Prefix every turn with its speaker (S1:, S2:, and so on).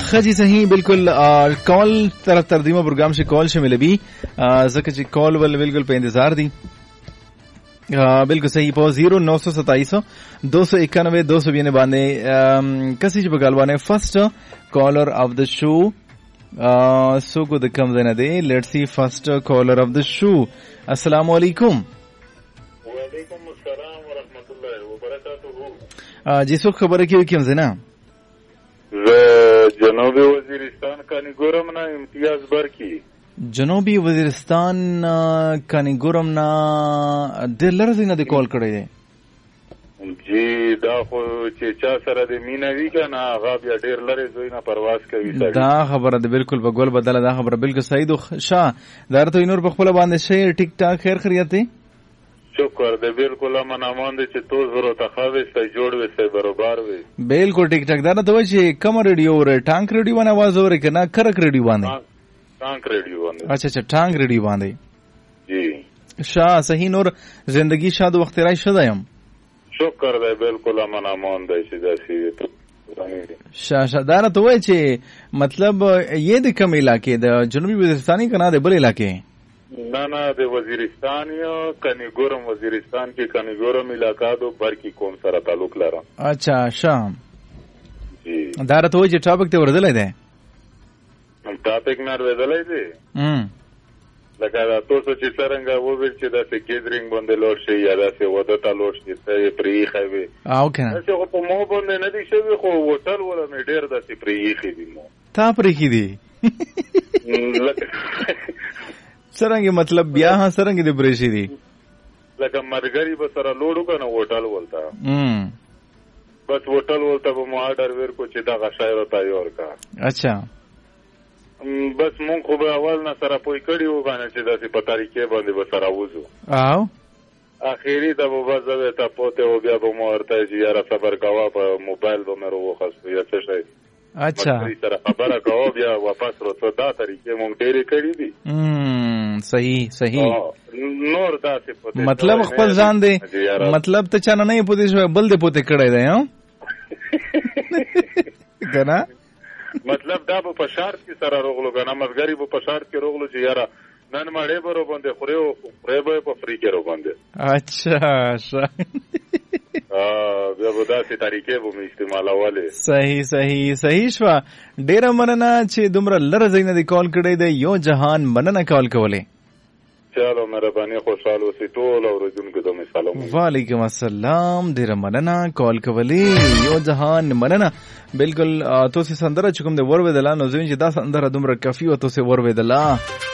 S1: خجی صحیح بالکل کال طرف تردیمه پروگرام سے کال شامل بھی زکه چې کال ول بالکل په انتظار دي بالکل صحیح په 0927 291 292 باندې کسي چې بغالوانه فرست کالر اف د شو سو کو د کم زنه دی لیټس سی فرست کالر اف د شو. السلام علیکم.
S2: وعلیکم السلام ورحمت الله وبرکاته.
S1: جی سو خبره کې کوم زنه
S2: جنوبی وزیرستان کانی ګورم نه امتیاز برکی.
S1: جنوبی وزیرستان کانی ګورم نه د لرزي نه د کال کړی دی.
S2: جی دا خو چې چا سره د مینوي کنه هغه بیا ډیر لري زوی نه پرواز کوي.
S1: دا خبره ده بالکل په ګول بدله دا خبره بالکل صحیح ده. شاه درته نور په خپل باندې شي ټیک ټاک خیر خیریت دی.
S2: شکر دے بالکل امن امان دے چې تو زرو تخاوي سي جوړ وي سي برابر وي
S1: بالکل ټیک ټاک. دا نه ته چې کوم ریډیو ور ټانک ریډیو باندې आवाज اوري کنه کرک ریډیو باندې
S2: ټانک ریډیو باندې.
S1: اچھا ټانک ریډیو باندې
S2: جی
S1: شاه صحیح نور زندگی شاد وخت راي شدایم.
S2: شکر دے بالکل امن امان دے چې داسي
S1: شاه دا نه ته چې مطلب یہ د کوم علاقې د جنوبي وزیرستاني کنه د بل علاقې
S2: نه د وزیرستان یا کنی ګورم وزیرستان کې کنی ګورم علاقہ دو بر کی کوم سره تعلق لرم.
S1: اچھا شام
S2: جی
S1: دا راته وایي چې ټاپک ته ورزلای دی.
S2: ټاپک نه ورزلای دی لکه دا تاسو چې څنګه وویل چې دا څه کیدرینګ باندې لور شي یا دا څه ودا ته لور شي ته پریخه وي
S1: او کنه
S2: چې په مو باندې نه دي شوی خو وټل ولا نه ډیر د څه پریخه دي مو
S1: تا پریخي دي سرنګ مطلب بیا ها سرنګ دې برېشي دي
S2: لکه مرګري به سره لوړو کنه وټل ولتا بس وټل ولتا به مو آرډر ور کو چې دا غشایر ته یور کا. اچھا بس مونږ خو به اول نه سره پوي کړی و غانه چې داسې په طریقې باندې به سره وځو
S1: او
S2: اخیری دا به وځو ته پوته او بیا به مو ورته چې یاره صبر کوا په موبایل به مې وروخص یا څه شي.
S1: اچھا
S2: سره خبره کوا بیا واپس ورته دا طریقې مونږ ډېرې کړې دي.
S1: صحیح
S2: نور داسې پوته
S1: مطلب خپل ځان دی مطلب ته چانه نه پوته شو بل دې پوته کړی دی ها کنه
S2: مطلب دا په شرط کې سره روغلو کنه مزګری په شرط کې روغلو چې یاره نن مړې برو باندې خوري به په فری کې رو باندې.
S1: اچھا
S2: بیا به داسې طریقې به مې استعمالولې.
S1: صحیح شو. ډیره مننه چې دومره لره زینه دی کال کړی دی. یو جهان مننه کال کولې.
S2: چلو مهرباني خوشاله اوسئ ټول اورېدونکو ته مې سلام.
S1: وعلیکم السلام. ډیره مننه کال کولې. یو جهان مننه. بالکل تاسو سندره چې کوم د ورویدله نو زوین چې دا سندره دومره کافي او تاسو ورویدله